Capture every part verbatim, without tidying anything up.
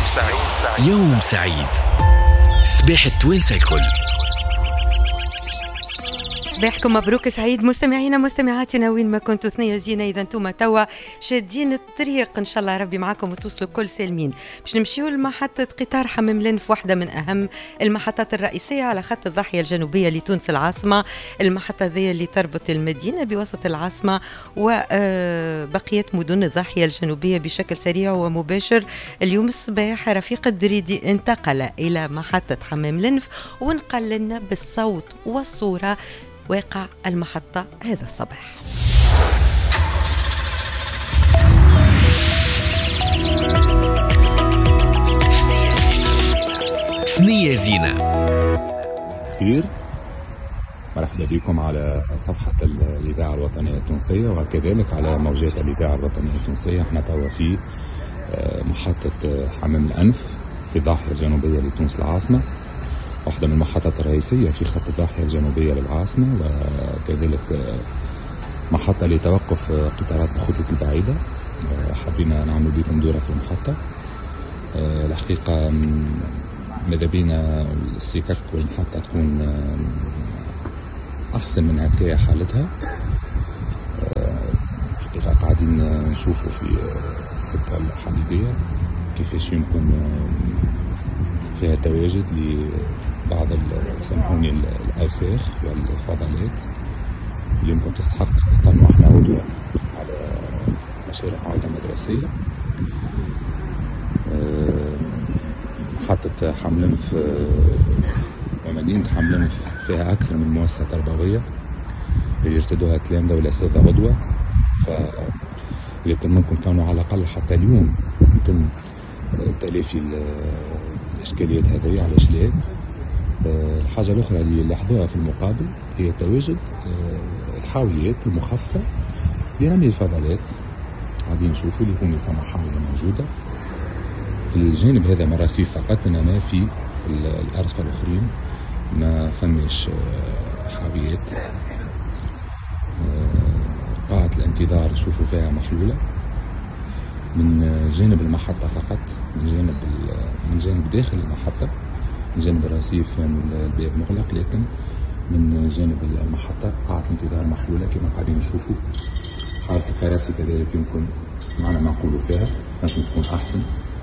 سعيد. يوم سعيد. صباح التوانسة الكل. صباحكم مبروك سعيد مستمعينا مستمعاتنا وين ما كنتوا ثنية زينة. إذا انتم توا شادين الطريق إن شاء الله ربي معاكم وتوصلوا كل سالمين. باش نمشيو لمحطة قطار حمام لنف، واحدة من أهم المحطات الرئيسية على خط الضاحية الجنوبية لتونس العاصمة. المحطة ذي اللي تربط المدينة بوسط العاصمة وبقية مدن الضاحية الجنوبية بشكل سريع ومباشر. اليوم الصباح رفيق الدريدي انتقل إلى محطة حمام لنف ونقل لنا بالصوت والصورة واقع المحطة هذا الصباح. ثنية زينة. خير، مرحبا بكم على صفحة الإذاعة الوطنية التونسية وكذلك على موجات الإذاعة الوطنية التونسية. احنا توا في محطة حمام الأنف في الضاحية الجنوبية لتونس العاصمة، واحدة من المحطات الرئيسية في خط الضاحية الجنوبية للعاصمة، وكذلك محطة لتوقف قطارات الخطوط البعيدة. حبينا نعمل بكم دورة في المحطة. الحقيقة ماذا بينا السكك والمحطة تكون أحسن من هكايا حالتها. الحقيقة قاعدين نشوفوا في السكة الحديدية كيفاش يمكن فيها تواجد لبعض سامحوني الأوساخ والفضلات اللي يمكن تستحق استلموا احنا عضوة على مشاريع عودة مدرسية. محطة حملنف ومدينة حملنف فيها أكثر من مؤسسة تربوية اللي يرتدوها تلامذة والأساتذة غدوة، فإذا كان ممكن كانوا على الأقل حتى اليوم يتم تلافي الإشكاليات هذه. علاش لا؟ الحاجة الأخرى اللي لاحظوها في المقابل هي تواجد الحاويات المخصصة لرمي الفضلات. قاعدين نشوفوا اللي هون ثم حاوية موجودة في الجانب هذا من الرصيف فقط، إنما في الأرصفة الأخرين ما فماش حاويات. قاعة الانتظار نشوفوا فيها محلولة من جانب المحطة فقط، من جانب من جانب داخل المحطة، من جانب الرصيف الباب مغلق، لكن من جانب المحطة قاعة الانتظار محلولة كما قاعدين نشوفوا. حالة الكراسي كذلك يمكن معنا ما نقولوا فيها لازم تكون أحسن.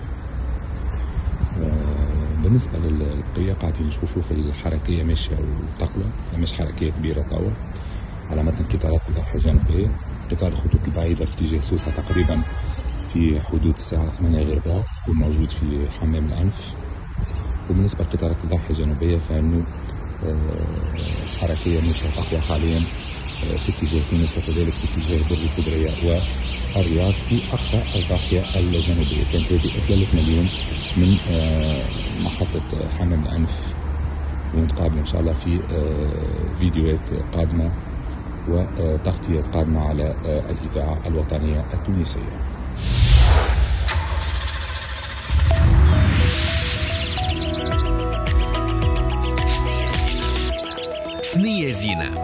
بالنسبة للبقية قاعدين نشوفوا في الحركية ماشية وتقوى، مش حركية كبيرة توا على متن قطارات الضاحية الجنوبية. قطار الخطوط البعيدة في اتجاه سوسة تقريبا في حدود الساعة ثمانية غير ربع يكون موجود في حمام الأنف. وبالنسبة لقطارات الضاحية الجنوبية فإنه الحركية ماشية تقوى حاليا في اتجاه تونس وكذلك في اتجاه برج السدرية والرياض في أقصى الضاحية الجنوبية. كانت هذه إطلالتنا اليوم من محطة حمام الأنف، ونتقابل إن شاء الله في فيديوهات قادمة وتغطيات قادمة على الإذاعة الوطنية التونسية. ثنية زينة.